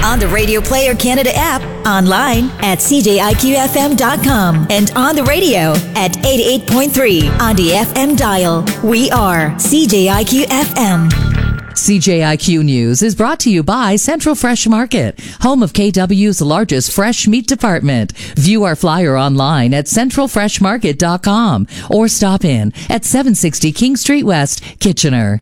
On the Radio Player Canada app, online at cjiqfm.com, and on the radio at 88.3 on the FM dial. We are CJIQ FM. CJIQ News is brought to you by Central Fresh Market, home of KW's largest fresh meat department. View our flyer online at centralfreshmarket.com or stop in at 760 King Street West, Kitchener.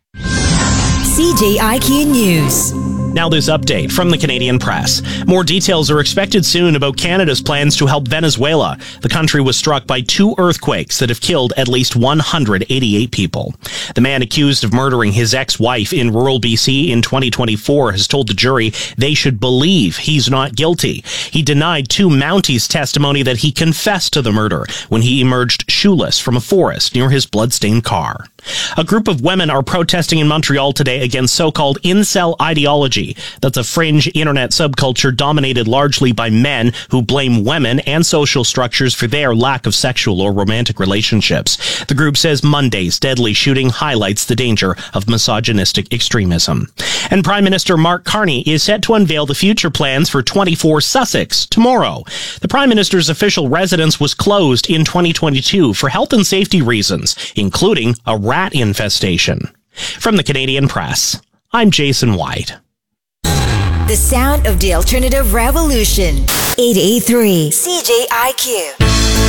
CJIQ News. Now this update from the Canadian Press. More details are expected soon about Canada's plans to help Venezuela. The country was struck by 2 earthquakes that have killed at least 188 people. The man accused of murdering his ex-wife in rural BC in 2024 has told the jury they should believe he's not guilty. He denied 2 Mounties' testimony that he confessed to the murder when he emerged shoeless from a forest near his bloodstained car. A group of women are protesting in Montreal today against so-called incel ideology. That's a fringe internet subculture dominated largely by men who blame women and social structures for their lack of sexual or romantic relationships. The group says Monday's deadly shooting highlights the danger of misogynistic extremism. And Prime Minister Mark Carney is set to unveil the future plans for 24 Sussex tomorrow. The Prime Minister's official residence was closed in 2022 for health and safety reasons, including a rat infestation. From the Canadian Press, I'm Jason White. The sound of the alternative revolution. 883 CJIQ.